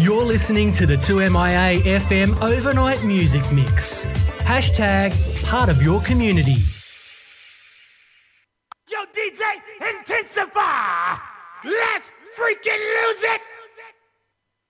You're listening to the 2MIA FM Overnight Music Mix. Hashtag part of your community. Yo, DJ, intensify! Let's freaking lose it!